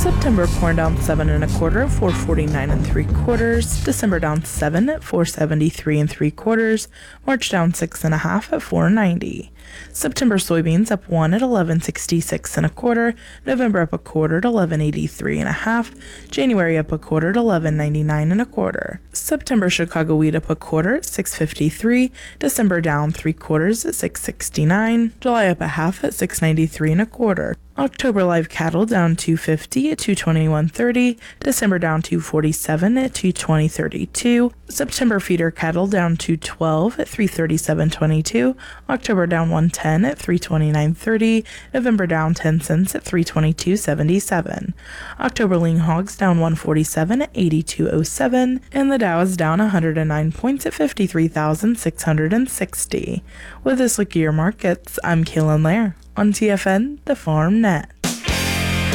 September corn down 7 1/4 at 449 3/4. December down 7 at 473 3/4. March down 6 1/2 at 490. September soybeans up 1 at 1166 1/4. November up 1/4 at 1183 1/2. January up 1/4 at 1199 1/4. September Chicago wheat up 1/4 at 653. December down 3/4 at 669. July up 1/2 at 693 1/4. October live cattle down 250 at 221.30. December down 247 at 220.32. September feeder cattle down 212 at 337.22. October down 110 at 329.30. November down 10 cents at 322.77. October lean hogs down 147 at 82.07. And the Dow is down 109 points at 53,660. With this look at your markets, I'm Kaylin Lair on TFN, the Farm Net.